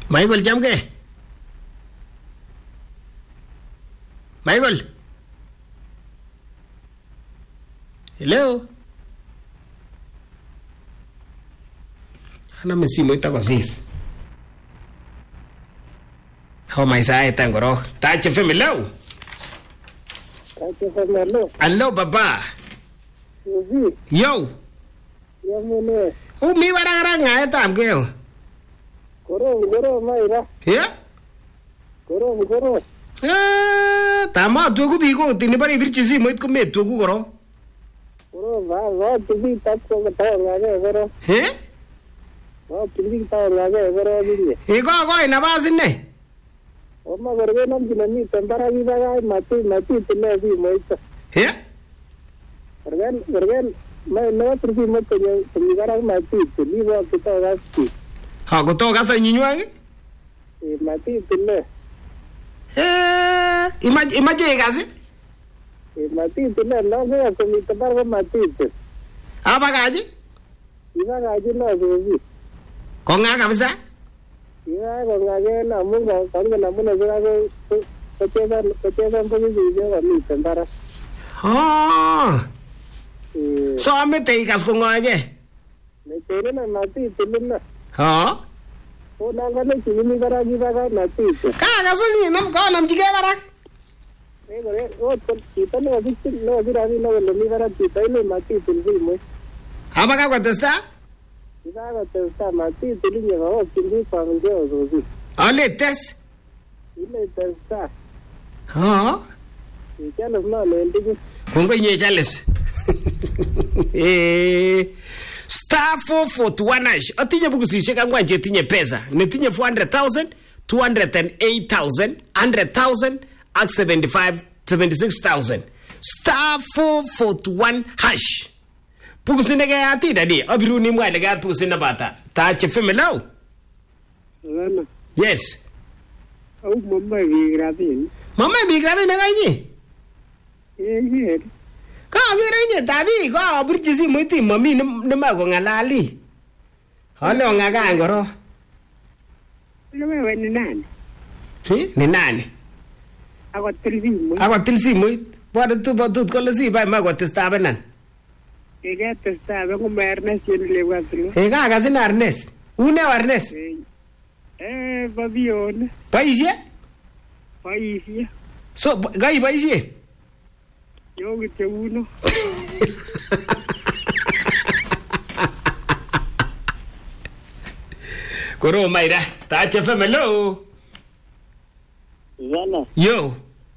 Michael chamke. Michael. Hello. Ana mesimo ita kosis. How my side tangoro. Tache femelo. Hello baba. Yo. Mi barang ngai tam keo. Koro mai. Yeah? Koro. Tama tugu bigo tini bari birchisi moit ko me tugu koro. Koro va tugi tap ko ta lage koro. He? Va tugi ta lage koro bili. Ko ina basinne. Oma gorge nam jinani tambara gi baga mati tine bi moita. He? Gorgen mai no truki mo tini gara mati tini va kita gasti. Ha ko to gasa nyinywa. Mati tine. Imaje gasi? Mati tine no ga ko mi tambara mati tine. Apa gaji? Ina gaji no gobi. Ko nga kabisa? Ina ko ngage na munga kanga na muna ga ko kete pagi video mi tambara. Oh. So amete ikas ko ngage. Ne tene na mati tine na. Ha? O na ga ne chini gara gi baga mati tine. Ka so ni nam ko nam jige barak. Gore o kita no abis no abiravi no lo mi gara kita ile mati tine mo. Apa ka contesta? Ina ga testa mati tine ga o tine pa nge o zo. Ale test. Ile testa. Ha? Ya no le ndigo. Kongo nye Charles. Star 441 ash. Atinye buku sisheka ngwanje tinye pesa. Netinye 400,000, 208,000, 100,000, ak 76,000. Star 441 hash. Buku sinege ati dadi. Abiru ni mwa lega buku sinabata. Tache femelo. Ana. Yes. Au mama vigrabi. Mama vigrabi na ganyi. Ka agere nye tabi ko abirchisi muiti mami nema ko ngalali. Hale ngaga ngoro. Wewe ni nani? Ni nani? Ako tilsimu. Ako tilsimu. Bwana tu batut ko lesi ba ma ko testabe nan. Ega testabe ko Ernest yele waslo. Ega ga sin Ernest. Une Ernest. Babion. Paisye? Paisye. So gai paisye? Yo gite uno. Koro maira, tache femelo. Yana. Yo.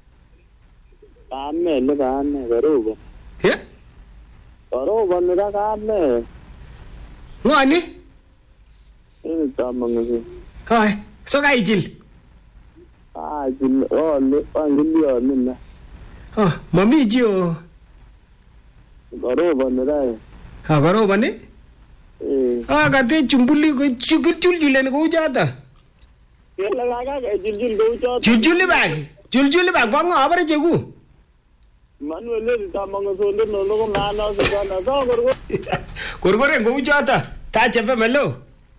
Kame le kame garugo. He? Garugo nira kame. Ngani? Ini tamangu. Hai, so gai jil. Jil le angili minna. Mami jio. Garugo nira. Ha garugo ne? Kate chumbuli ko chuljulen ko jata. Yela laga juljul go jata. Juljuli bag bang abare jegu. Manuel le tamangu so no ko mana so kana so gorgo. Gorgore go jata. Ta chefe melo.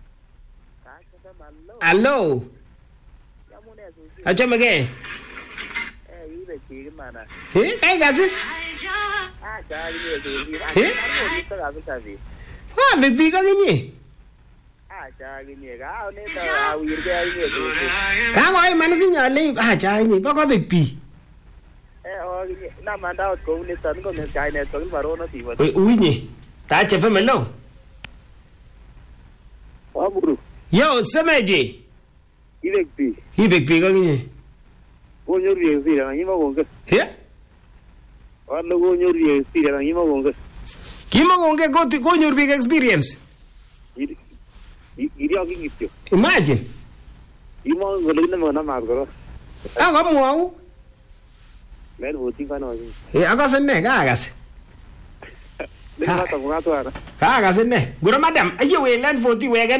Allo. Acha mage. Ibe chi mana. Kai gasis? Jari ni Big Big ni. Jari ni ga ne ta wir ga ni. Ka ngoi man si nyale jari ni ba ko Big P. Na manda ko ni tan ko ne jai ne to baro na ti wa. Ui ni. Ta chefe melo. Aburu. Yo semeje. Big P. Big P ko ni. Ko nyori si ra ni ma ko ke. He? Wala ko nyori si ra ni ma ko ke. Kimo gonge go your big experience. Iri aki ngityo. Imagine. Imo ngolo na mona magro. Ako mo. Men hoti ka no. Ako senne ka agas. Ka ta ko ka to ara. Ka agas ne. Guro madam, aye we land 40 we